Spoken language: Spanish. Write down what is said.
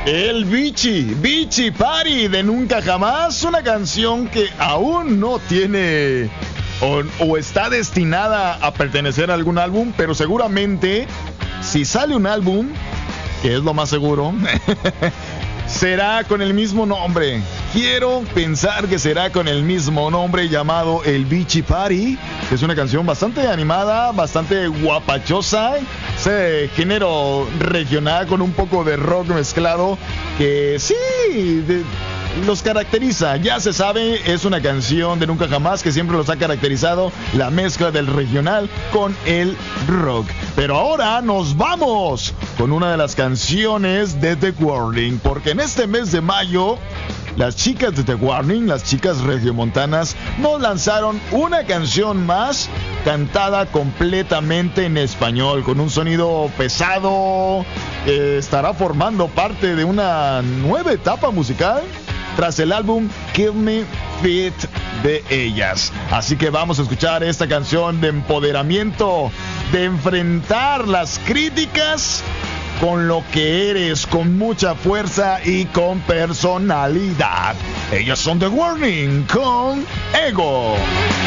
El Beachy Party de Nunca Jamás, una canción que aún no tiene o está destinada a pertenecer a algún álbum, pero seguramente si sale un álbum, que es lo más seguro, será con el mismo nombre. Quiero pensar que será con el mismo nombre, llamado El Beachy Party, que es una canción bastante animada, bastante guapachosa, ese género regional con un poco de rock mezclado que sí, los caracteriza. Ya se sabe, es una canción de Nunca Jamás que siempre los ha caracterizado, la mezcla del regional con el rock. Pero ahora nos vamos con una de las canciones de The Warning, porque en este mes de mayo las chicas de The Warning, las chicas regiomontanas, nos lanzaron una canción más cantada completamente en español, con un sonido pesado, que estará formando parte de una nueva etapa musical tras el álbum Kill Me Fit de ellas. Así que vamos a escuchar esta canción de empoderamiento, de enfrentar las críticas con lo que eres, con mucha fuerza y con personalidad. Ellas son The Warning con Ego.